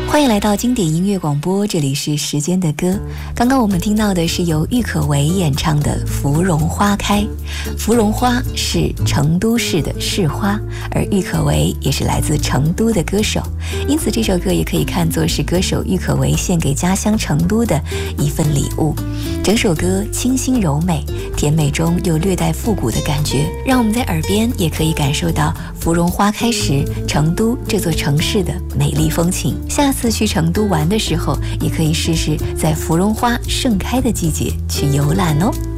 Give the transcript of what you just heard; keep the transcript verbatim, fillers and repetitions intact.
欢迎来到经典音乐广播，这里是时间的歌。刚刚我们听到的是由郁可唯演唱的《芙蓉花开》。芙蓉花是成都市的市花，而郁可唯也是来自成都的歌手，因此这首歌也可以看作是歌手郁可唯献给家乡成都的一份礼物。整首歌清新柔美，甜美中又略带复古的感觉，让我们在耳边也可以感受到芙蓉花开时成都这座城市的美丽风情。下次去成都玩的时候，也可以试试在芙蓉花盛开的季节去游览哦。